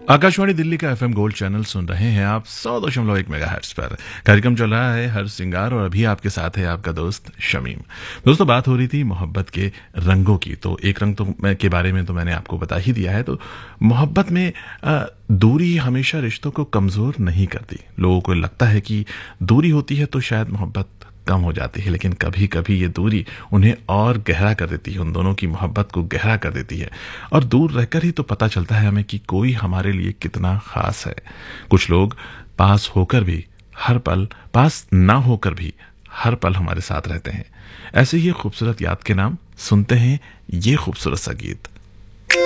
आकाशवाणी दिल्ली का FM gold channel सुन रहे हैं आप 100.1 मेगाहर्ट्ज पर। कार्यक्रम चल रहा है हर सिंगार और अभी आपके साथ है आपका दोस्त शमीम। दोस्तों, बात हो रही थी मोहब्बत के रंगों की। तो एक रंग के बारे में तो मैंने आपको बता ही दिया है। तो मोहब्बत में दूरी हमेशा रिश्तों को कमजोर नहीं करती। लोगों को लगता है कि दूरी होती है तो शायद मोहब्बत कम हो जाती है, लेकिन कभी कभी ये दूरी उन्हें और गहरा कर देती है, उन दोनों की मोहब्बत को गहरा कर देती है। और दूर रहकर ही तो पता चलता है हमें कि कोई हमारे लिए कितना खास है। कुछ लोग पास होकर भी हर पल, पास ना होकर भी हर पल हमारे साथ रहते हैं। ऐसे ही खूबसूरत याद के नाम सुनते हैं ये खूबसूरत सा गीत।